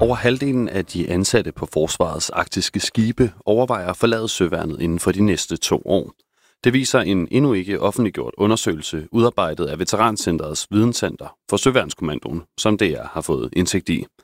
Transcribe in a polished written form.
Over halvdelen af de ansatte på Forsvarets arktiske skibe overvejer at forlade søværnet inden for de næste 2 år. Det viser en endnu ikke offentliggjort undersøgelse, udarbejdet af Veterancenterets videnscenter for Søværnskommandoen, som DR har fået indsigt i.